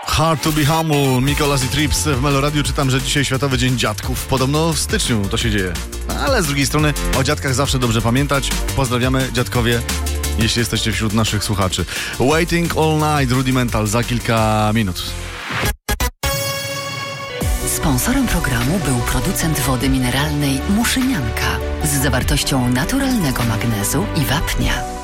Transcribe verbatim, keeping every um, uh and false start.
Hard to be humble, Mikolas i Trips. W Meloradiu czytam, że dzisiaj Światowy Dzień Dziadków. Podobno w styczniu to się dzieje. Ale z drugiej strony o dziadkach zawsze dobrze pamiętać. Pozdrawiamy, dziadkowie, jeśli jesteście wśród naszych słuchaczy. Waiting All Night, Rudimental za kilka minut. Sponsorem programu był producent wody mineralnej Muszynianka z zawartością naturalnego magnezu i wapnia.